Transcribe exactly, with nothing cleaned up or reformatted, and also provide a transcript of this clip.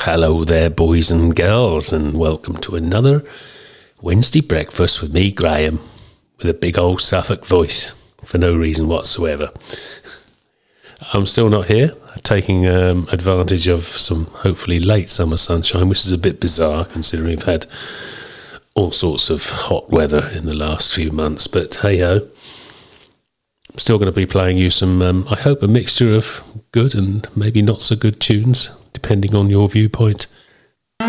Hello there, boys and girls, and welcome to another Wednesday breakfast with me, Graham, with a big old Suffolk voice for no reason whatsoever. I'm still not here, taking um, advantage of some hopefully late summer sunshine, which is a bit bizarre considering we've had all sorts of hot weather in the last few months. But hey-ho, I'm still going to be playing you some, um, I hope, a mixture of good and maybe not so good tunes, depending on your viewpoint.